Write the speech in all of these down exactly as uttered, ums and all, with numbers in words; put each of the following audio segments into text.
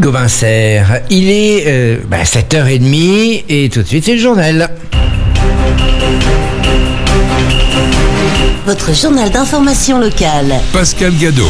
Gauvin Serre. Il est euh, bah, sept heures trente et tout de suite c'est le journal. Votre journal d'information locale. Pascal Gadot.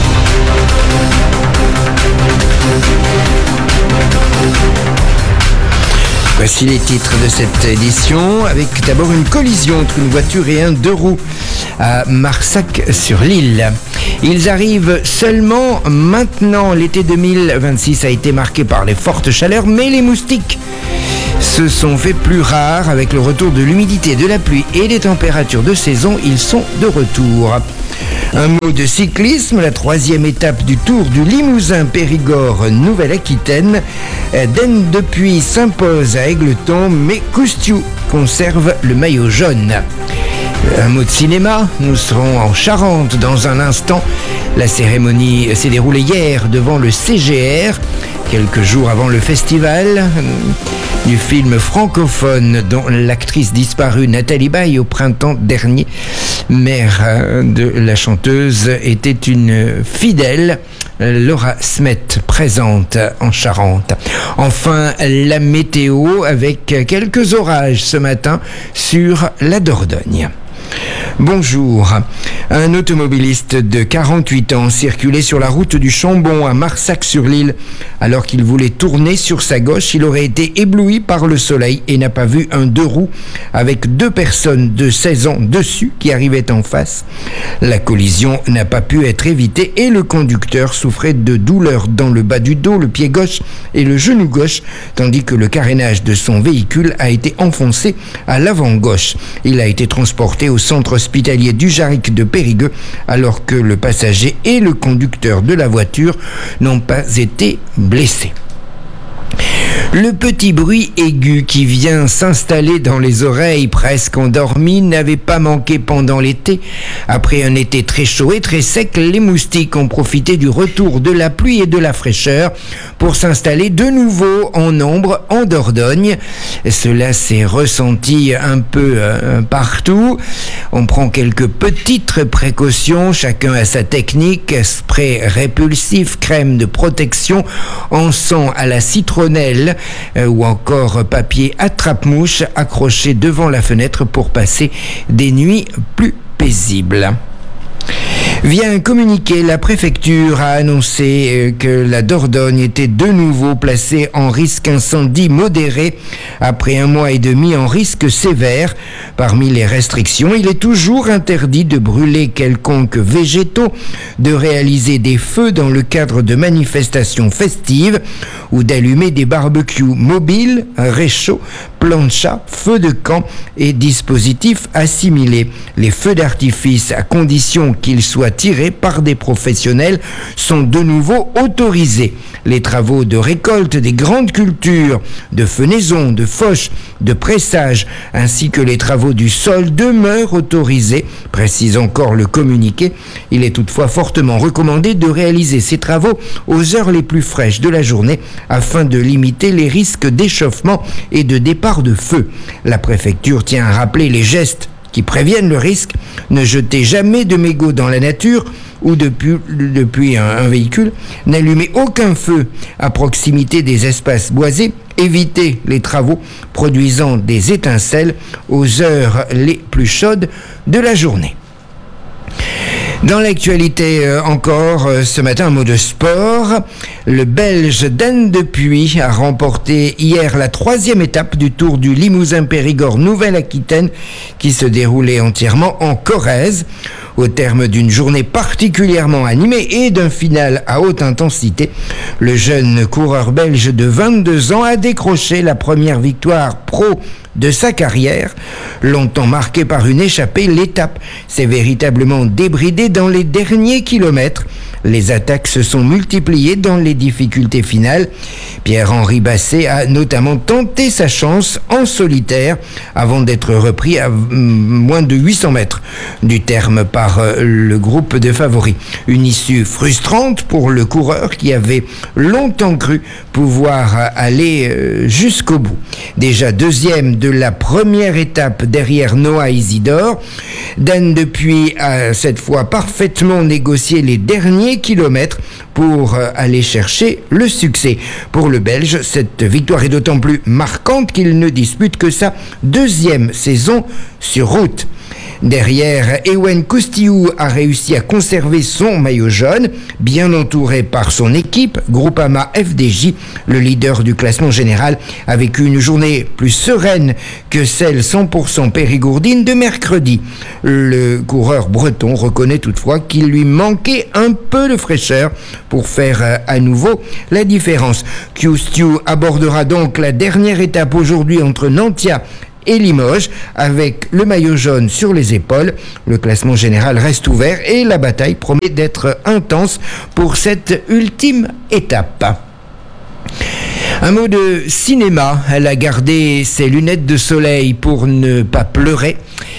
Voici les titres de cette édition, avec d'abord une collision entre une voiture et un deux roues à Marsac-sur-l'Île. Ils arrivent seulement maintenant. L'été deux mille vingt-six a été marqué par les fortes chaleurs, mais les moustiques se sont fait plus rares. Avec le retour de l'humidité, de la pluie et des températures de saison, ils sont de retour. Un mot de cyclisme, la troisième étape du Tour du Limousin Périgord Nouvelle-Aquitaine. Den Depuis s'impose à Égletons, mais Coustiou conserve le maillot jaune. Un mot de cinéma, nous serons en Charente dans un instant. La cérémonie s'est déroulée hier devant le C G R, quelques jours avant le festival du film francophone dont l'actrice disparue Nathalie Baye au printemps dernier, mère de la chanteuse, était une fidèle. Laura Smet, présente en Charente. Enfin, la météo avec quelques orages ce matin sur la Dordogne. Bonjour. Un automobiliste de quarante-huit ans circulait sur la route du Chambon à Marsac-sur-l'Île. Alors qu'il voulait tourner sur sa gauche, il aurait été ébloui par le soleil et n'a pas vu un deux roues avec deux personnes de seize ans dessus qui arrivaient en face. La collision n'a pas pu être évitée et le conducteur souffrait de douleurs dans le bas du dos, le pied gauche et le genou gauche, tandis que le carénage de son véhicule a été enfoncé à l'avant gauche. Il a été transporté au centre hospitalier du Jarric de Périgueux, alors que le passager et le conducteur de la voiture n'ont pas été blessés. Le petit bruit aigu qui vient s'installer dans les oreilles presque endormies n'avait pas manqué pendant l'été. Après un été très chaud et très sec, les moustiques ont profité du retour de la pluie et de la fraîcheur pour s'installer de nouveau en nombre en Dordogne. Cela s'est ressenti un peu euh, partout. On prend quelques petites précautions, chacun a sa technique: spray répulsif, crème de protection, encens à la citronnelle, Euh, ou encore papier attrape-mouche accroché devant la fenêtre pour passer des nuits plus paisibles. Via un communiqué, la préfecture a annoncé que la Dordogne était de nouveau placée en risque incendie modéré après un mois et demi en risque sévère. Parmi les restrictions, il est toujours interdit de brûler quelconque végétaux, de réaliser des feux dans le cadre de manifestations festives ou d'allumer des barbecues mobiles, réchauds, planchas, feux de camp et dispositifs assimilés. Les feux d'artifice, à condition qu'ils soient tirés par des professionnels, sont de nouveau autorisés. Les travaux de récolte des grandes cultures, de fenaison, de fauche, de pressage, ainsi que les travaux du sol demeurent autorisés, précise encore le communiqué. Il est toutefois fortement recommandé de réaliser ces travaux aux heures les plus fraîches de la journée afin de limiter les risques d'échauffement et de départ de feu. La préfecture tient à rappeler les gestes qui préviennent le risque: ne jetez jamais de mégots dans la nature ou depuis, depuis un, un véhicule, n'allumez aucun feu à proximité des espaces boisés, évitez les travaux produisant des étincelles aux heures les plus chaudes de la journée. Dans l'actualité euh, encore, euh, ce matin, un mot de sport. Le Belge Den Depuis a remporté hier la troisième étape du Tour du Limousin Périgord Nouvelle-Aquitaine qui se déroulait entièrement en Corrèze. Au terme d'une journée particulièrement animée et d'un final à haute intensité, le jeune coureur belge de vingt-deux ans a décroché la première victoire pro de sa carrière. Longtemps marquée par une échappée, l'étape s'est véritablement débridée dans les derniers kilomètres. Les attaques se sont multipliées dans les difficultés finales. Pierre-Henri Basset a notamment tenté sa chance en solitaire avant d'être repris à moins de huit cents mètres du terme par le groupe de favoris. Une issue frustrante pour le coureur qui avait longtemps cru pouvoir aller jusqu'au bout. Déjà deuxième de la première étape derrière Noah Isidore, Dan Depuis a cette fois parfaitement négocié les derniers dernier kilomètre pour aller chercher le succès. Pour le Belge, cette victoire est d'autant plus marquante qu'il ne dispute que sa deuxième saison sur route. Derrière, Ewen Kostiou a réussi à conserver son maillot jaune, bien entouré par son équipe. Groupama F D J, le leader du classement général, a vécu une journée plus sereine que celle cent pour cent périgourdine de mercredi. Le coureur breton reconnaît toutefois qu'il lui manquait un peu de fraîcheur pour faire à nouveau la différence. Kostiou abordera donc la dernière étape aujourd'hui entre Nantia et Limoges, avec le maillot jaune sur les épaules. Le classement général reste ouvert et la bataille promet d'être intense pour cette ultime étape. Un mot de cinéma. Elle a gardé ses lunettes de soleil pour ne pas pleurer.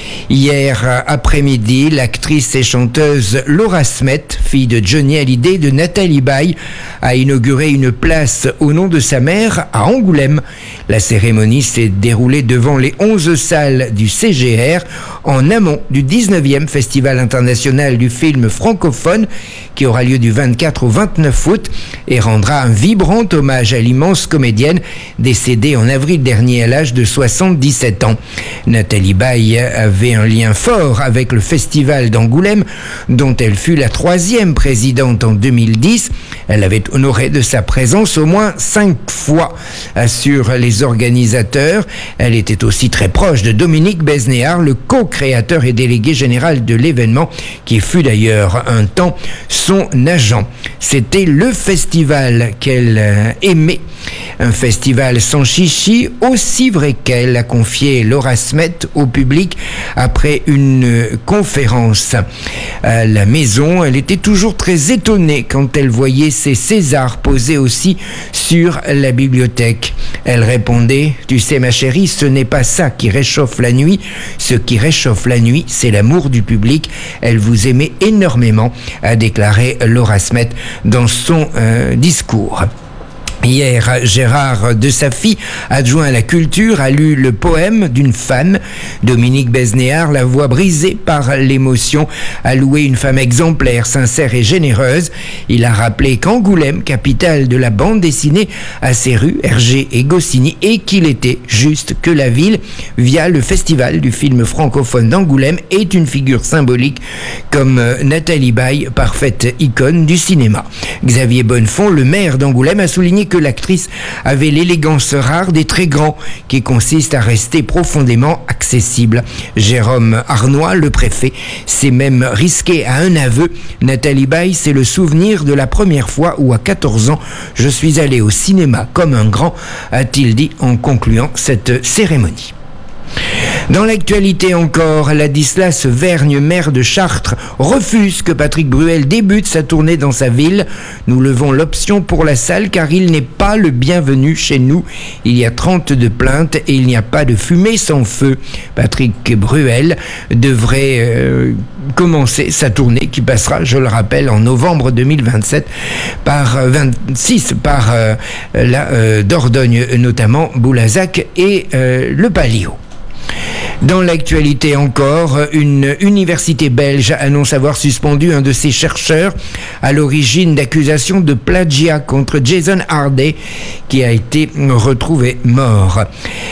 Hier après-midi, l'actrice et chanteuse Laura Smet, fille de Johnny Hallyday et de Nathalie Baye, a inauguré une place au nom de sa mère à Angoulême. La cérémonie s'est déroulée devant les onze salles du C G R en amont du dix-neuvième Festival international du film francophone qui aura lieu du vingt-quatre au vingt-neuf août et rendra un vibrant hommage à l'immense comédienne décédée en avril dernier à l'âge de soixante-dix-sept ans. Nathalie Baye avait un lien fort avec le Festival d'Angoulême, dont elle fut la troisième présidente en deux mille dix. Elle avait honoré de sa présence au moins cinq fois, assurent les organisateurs. Elle était aussi très proche de Dominique Besnéard, le co-créateur et délégué général de l'événement, qui fut d'ailleurs un temps son agent. C'était le festival qu'elle aimait. Un festival sans chichi, aussi vrai qu'elle, a confié Laura Smet au public après une conférence. À la maison, elle était toujours très étonnée quand elle voyait ses Césars posés aussi sur la bibliothèque. Elle répondait: « Tu sais ma chérie, ce n'est pas ça qui réchauffe la nuit. Ce qui réchauffe la nuit, c'est l'amour du public. Elle vous aimait énormément », a déclaré Laura Smet dans son euh, discours. Hier, Gérard de Safi, adjoint à la culture, a lu le poème d'une femme. Dominique Besnéard, la voix brisée par l'émotion, a loué une femme exemplaire, sincère et généreuse. Il a rappelé qu'Angoulême, capitale de la bande dessinée, a ses rues, Hergé et Goscinny, et qu'il était juste que la ville, via le festival du film francophone d'Angoulême, est une figure symbolique comme Nathalie Baye, parfaite icône du cinéma. Xavier Bonnefond, le maire d'Angoulême, a souligné que l'actrice avait l'élégance rare des très grands qui consiste à rester profondément accessible. Jérôme Arnois, le préfet, s'est même risqué à un aveu. Nathalie Baye, c'est le souvenir de la première fois où à quatorze ans, je suis allé au cinéma comme un grand, a-t-il dit en concluant cette cérémonie. Dans l'actualité encore, Ladislas Vergne, maire de Chartres, refuse que Patrick Bruel débute sa tournée dans sa ville. Nous levons l'option pour la salle car il n'est pas le bienvenu chez nous. Il y a trente de plaintes et il n'y a pas de fumée sans feu. Patrick Bruel devrait euh, commencer sa tournée qui passera, je le rappelle, en novembre deux mille vingt-sept par euh, vingt-six par euh, la euh, Dordogne, notamment Boulazac et euh, le Palio. Dans l'actualité encore, une université belge annonce avoir suspendu un de ses chercheurs à l'origine d'accusations de plagiat contre Jason Harday, qui a été retrouvé mort.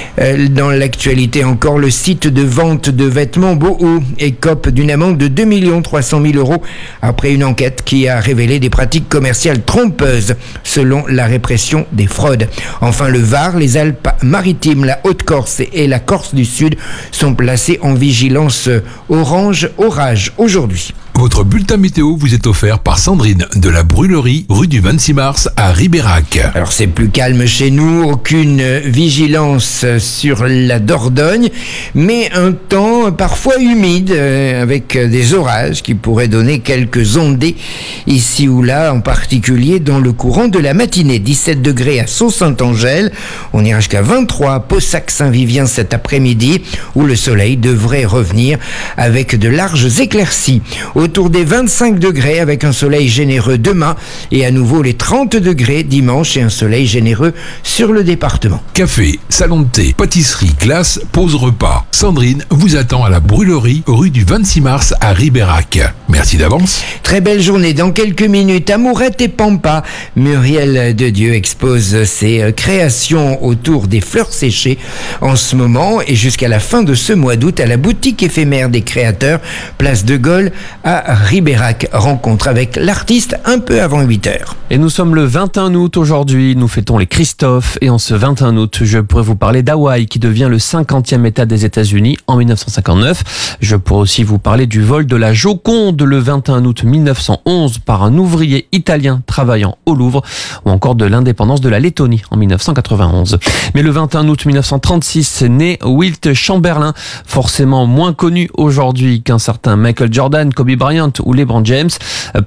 Dans l'actualité encore, le site de vente de vêtements Boohoo écope d'une amende de deux millions trois cent mille euros après une enquête qui a révélé des pratiques commerciales trompeuses selon la répression des fraudes. Enfin, le Var, les Alpes-Maritimes, la Haute-Corse et la Corse du Sud sont placés en vigilance orange orage aujourd'hui. Votre bulletin météo vous est offert par Sandrine de la Brûlerie, rue du vingt-six mars à Ribérac. Alors c'est plus calme chez nous, aucune vigilance sur la Dordogne, mais un temps parfois humide euh, avec des orages qui pourraient donner quelques ondées ici ou là, en particulier dans le courant de la matinée. dix-sept degrés à Sault-Saint-Angèle, on ira jusqu'à vingt-trois à Pessac-Saint-Vivien cet après-midi où le soleil devrait revenir avec de larges éclaircies. Au autour des vingt-cinq degrés avec un soleil généreux demain et à nouveau les trente degrés dimanche et un soleil généreux sur le département. Café, salon de thé, pâtisserie, glace, pause repas. Sandrine vous attend à la Brûlerie, rue du vingt-six mars à Ribérac. Merci d'avance. Très belle journée. Dans quelques minutes, Amourette et Pampa. Muriel de Dieu expose ses créations autour des fleurs séchées en ce moment et jusqu'à la fin de ce mois d'août à la boutique éphémère des créateurs, place de Gaulle à Ribérac. Rencontre avec l'artiste un peu avant huit heures. Et nous sommes le vingt et un août aujourd'hui, nous fêtons les Christophe et en ce vingt et un août, je pourrais vous parler d'Hawaï qui devient le cinquantième État des États-Unis en mille neuf cent cinquante-neuf. Je pourrais aussi vous parler du vol de la Joconde le vingt et un août mille neuf cent onze par un ouvrier italien travaillant au Louvre ou encore de l'indépendance de la Lettonie en mille neuf cent quatre-vingt-onze. Mais le vingt et un août mille neuf cent trente-six naît Wilt Chamberlain, forcément moins connu aujourd'hui qu'un certain Michael Jordan, Kobe Bryant ou LeBron James.